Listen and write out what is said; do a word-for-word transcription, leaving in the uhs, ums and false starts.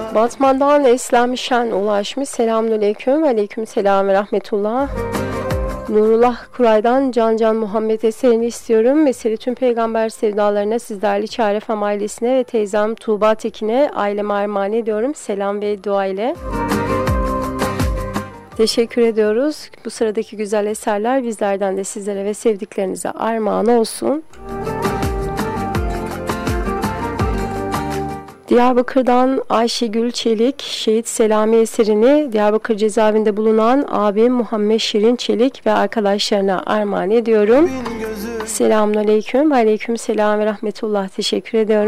Batman'dan Eslem Şen ulaşmış. Selamünaleyküm. Aleyküm selam ve rahmetullah. Nurullah Kuray'dan Can Can Muhammed eserini istiyorum. Mesele tüm peygamber sevdalarına, sizlerle Çarefem ailesine ve teyzem Tuğba Tekin'e aileme armağan ediyorum. Selam ve dua ile. Teşekkür ediyoruz. Bu sıradaki güzel eserler bizlerden de sizlere ve sevdiklerinize armağan olsun. Diyarbakır'dan Ayşegül Çelik, Şehit Selami eserini Diyarbakır cezaevinde bulunan abim Muhammed Şirin Çelik ve arkadaşlarına armağan ediyorum. Selamünaleyküm. Aleyküm selam ve rahmetullah. Teşekkür ediyorum.